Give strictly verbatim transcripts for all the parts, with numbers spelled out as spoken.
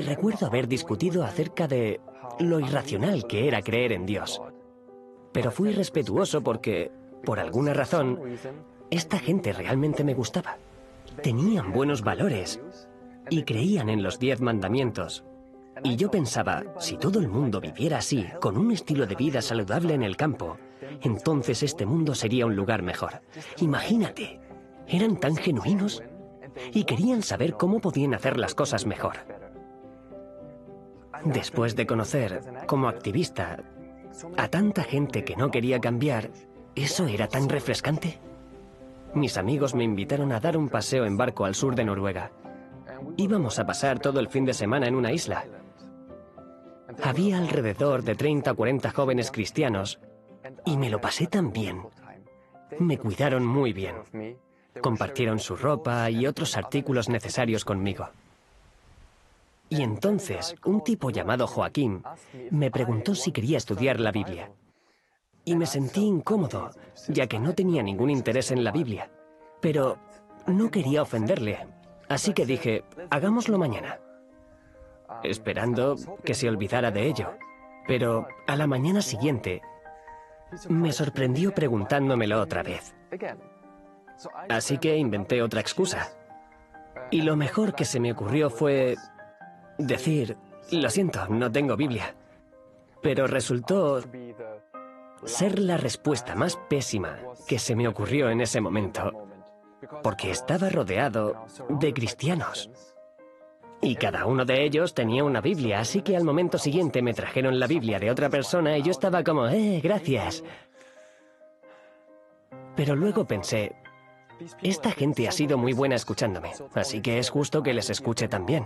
recuerdo haber discutido acerca de lo irracional que era creer en Dios. Pero fui respetuoso porque, por alguna razón, esta gente realmente me gustaba. Tenían buenos valores y creían en los diez mandamientos. Y yo pensaba, si todo el mundo viviera así, con un estilo de vida saludable en el campo, entonces este mundo sería un lugar mejor. Imagínate, eran tan genuinos y querían saber cómo podían hacer las cosas mejor. Después de conocer, como activista, a tanta gente que no quería cambiar, ¿eso era tan refrescante? Mis amigos me invitaron a dar un paseo en barco al sur de Noruega. Íbamos a pasar todo el fin de semana en una isla. Había alrededor de treinta o cuarenta jóvenes cristianos y me lo pasé tan bien. Me cuidaron muy bien. Compartieron su ropa y otros artículos necesarios conmigo. Y entonces, un tipo llamado Joaquín me preguntó si quería estudiar la Biblia. Y me sentí incómodo, ya que no tenía ningún interés en la Biblia. Pero no quería ofenderle, así que dije, hagámoslo mañana, esperando que se olvidara de ello. Pero a la mañana siguiente, me sorprendió preguntándomelo otra vez. Así que inventé otra excusa. Y lo mejor que se me ocurrió fue decir, lo siento, no tengo Biblia. Pero resultó ser la respuesta más pésima que se me ocurrió en ese momento, porque estaba rodeado de cristianos. Y cada uno de ellos tenía una Biblia, así que al momento siguiente me trajeron la Biblia de otra persona y yo estaba como, eh, gracias. Pero luego pensé, esta gente ha sido muy buena escuchándome, así que es justo que les escuche también.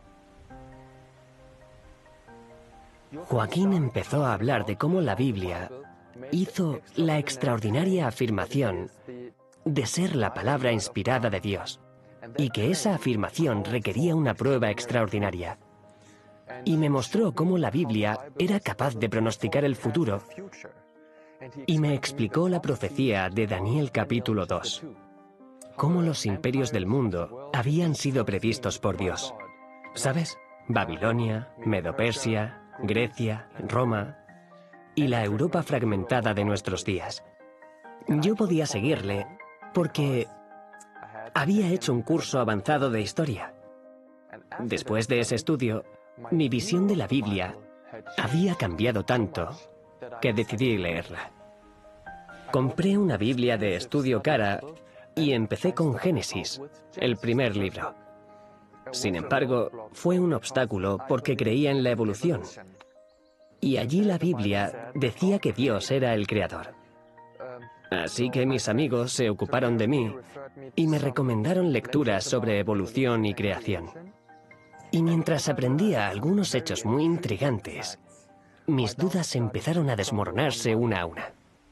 Joaquín empezó a hablar de cómo la Biblia hizo la extraordinaria afirmación de ser la palabra inspirada de Dios, y que esa afirmación requería una prueba extraordinaria. Y me mostró cómo la Biblia era capaz de pronosticar el futuro, y me explicó la profecía de Daniel capítulo dos, cómo los imperios del mundo habían sido previstos por Dios. ¿Sabes? Babilonia, Medo-Persia, Grecia, Roma y la Europa fragmentada de nuestros días. Yo podía seguirle porque había hecho un curso avanzado de historia. Después de ese estudio, mi visión de la Biblia había cambiado tanto que decidí leerla. Compré una Biblia de estudio cara y empecé con Génesis, el primer libro. Sin embargo, fue un obstáculo porque creía en la evolución. Y allí la Biblia decía que Dios era el creador. Así que mis amigos se ocuparon de mí y me recomendaron lecturas sobre evolución y creación. Y mientras aprendía algunos hechos muy intrigantes, mis dudas empezaron a desmoronarse una a una.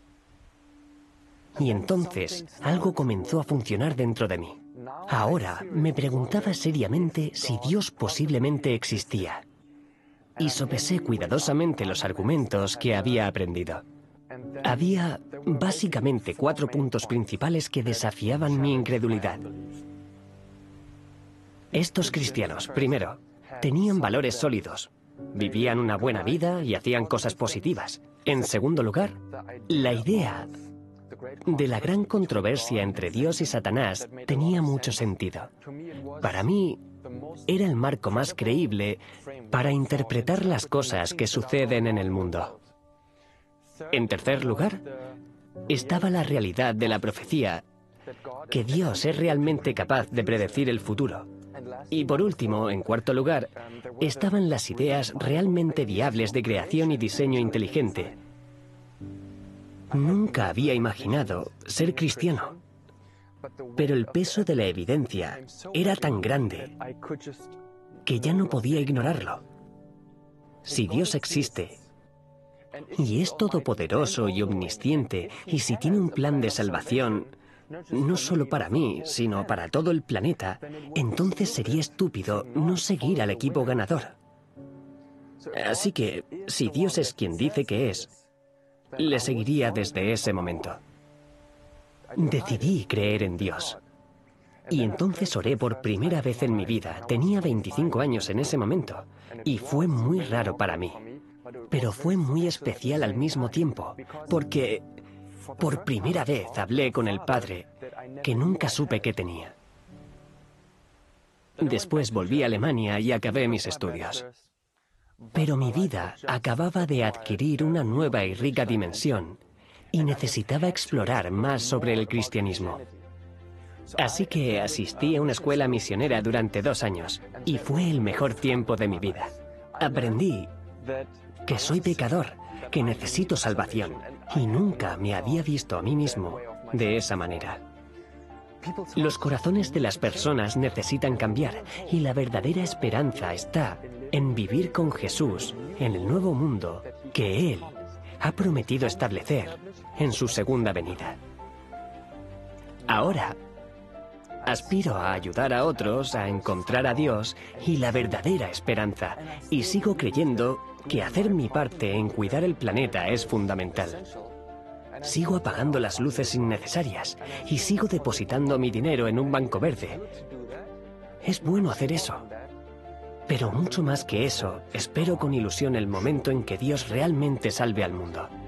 Y entonces algo comenzó a funcionar dentro de mí. Ahora me preguntaba seriamente si Dios posiblemente existía. Y sopesé cuidadosamente los argumentos que había aprendido. Había básicamente cuatro puntos principales que desafiaban mi incredulidad. Estos cristianos, primero, tenían valores sólidos, vivían una buena vida y hacían cosas positivas. En segundo lugar, la idea de la gran controversia entre Dios y Satanás tenía mucho sentido. Para mí, era el marco más creíble para interpretar las cosas que suceden en el mundo. En tercer lugar, estaba la realidad de la profecía, que Dios es realmente capaz de predecir el futuro. Y por último, en cuarto lugar, estaban las ideas realmente viables de creación y diseño inteligente. Nunca había imaginado ser cristiano, pero el peso de la evidencia era tan grande que ya no podía ignorarlo. Si Dios existe, y es todopoderoso y omnisciente, y si tiene un plan de salvación, no solo para mí, sino para todo el planeta, entonces sería estúpido no seguir al equipo ganador. Así que, si Dios es quien dice que es, le seguiría desde ese momento. Decidí creer en Dios. Y entonces oré por primera vez en mi vida. Tenía veinticinco años en ese momento. Y fue muy raro para mí. Pero fue muy especial al mismo tiempo. Porque por primera vez hablé con el Padre que nunca supe que tenía. Después volví a Alemania y acabé mis estudios. Pero mi vida acababa de adquirir una nueva y rica dimensión y necesitaba explorar más sobre el cristianismo. Así que asistí a una escuela misionera durante dos años y fue el mejor tiempo de mi vida. Aprendí que soy pecador, que necesito salvación y nunca me había visto a mí mismo de esa manera. Los corazones de las personas necesitan cambiar y la verdadera esperanza está en vivir con Jesús en el nuevo mundo que Él ha prometido establecer en su segunda venida. Ahora, aspiro a ayudar a otros a encontrar a Dios y la verdadera esperanza, y sigo creyendo que hacer mi parte en cuidar el planeta es fundamental. Sigo apagando las luces innecesarias y sigo depositando mi dinero en un banco verde. Es bueno hacer eso. Pero mucho más que eso, espero con ilusión el momento en que Dios realmente salve al mundo.